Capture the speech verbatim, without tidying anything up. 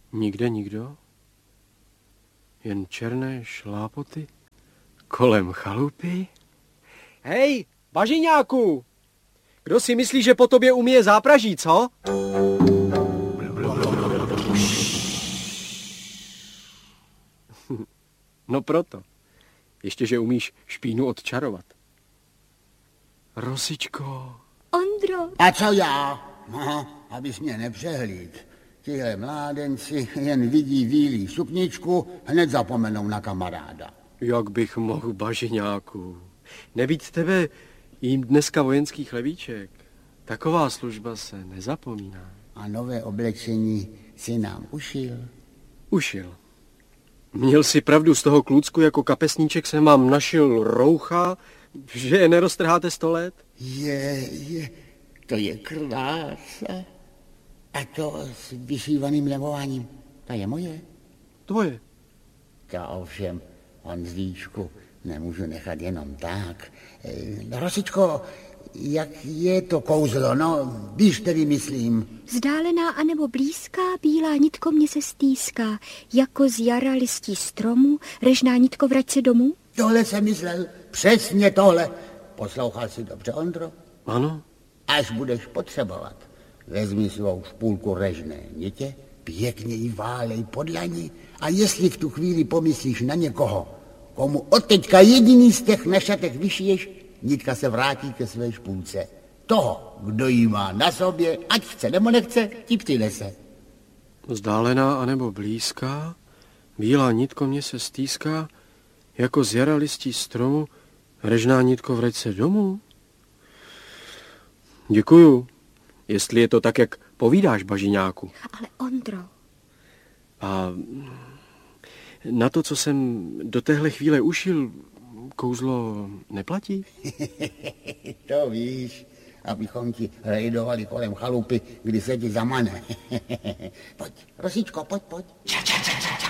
Nikde nikdo? Jen černé šlápoty kolem chalupy? Hej, Bažiňáku! Kdo si myslí, že po tobě umije zápraží, co? No proto. Ještě, že umíš špínu odčarovat. Rosičko. Ondro. A co já? No, abys mě nepřehlíd. Tihle mládenci jen vidí bílý sukničku, hned zapomenou na kamaráda. Jak bych mohl, Bažiňáku. Nebýt tebe jím dneska vojenský chlebíček. Taková služba se nezapomíná. A nové oblečení si nám ušil? Ušil. Měl si pravdu, z toho klucku jako kapesníček se mám našil roucha, že je neroztrháte sto let? Je, je, to je krása. A to s vyšívaným levováním, to je moje? Tvoje. To ovšem, Honzíčku, nemůžu nechat jenom tak. E, Rosičko, jak je to kouzlo, no, víš tedy, myslím. Vzdálená anebo blízká, bílá nitko mě se stýská, jako z jara listí stromu, režná nitko vrať se domů? Tohle jsem myslel, přesně tohle. Poslouchal jsi dobře, Ondro? Ano. Až budeš potřebovat, vezmi svou špůlku režné nitě, pěkně ji válej pod lani a jestli v tu chvíli pomyslíš na někoho, komu odteďka jediný z těch nešatek vyšiješ, nitka se vrátí ke své špůlce. Toho, kdo jí má na sobě, ať chce nebo nechce, ti přinese. Vzdálená anebo blízká, bílá nitko mě se stýská, jako z jara listí stromu, režná nitko vrať se domů. Děkuju, jestli je to tak, jak povídáš, Bažiňáku. Ale Ondro. A na to, co jsem do téhle chvíle ušil, kouzlo neplatí? To víš, abychom ti rejdovali kolem chalupy, kdy se ti zamane. Pojď, Rosičko, pojď, pojď.